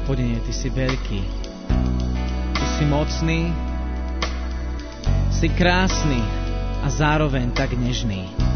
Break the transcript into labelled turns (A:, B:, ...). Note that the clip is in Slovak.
A: Hospodine, Ty si veľký, Ty si mocný, si krásny a zároveň tak nežný.